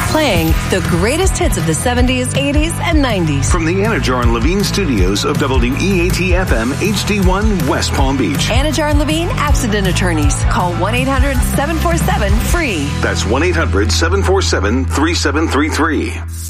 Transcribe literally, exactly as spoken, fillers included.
playing the greatest hits of the seventies, eighties, and nineties. From the Anajar and Levine studios of W E A T F M H D one West Palm Beach. Anajar and Levine Accident Attorneys. Call one eight hundred seven four seven free. That's one eight hundred seven four seven three seven three three.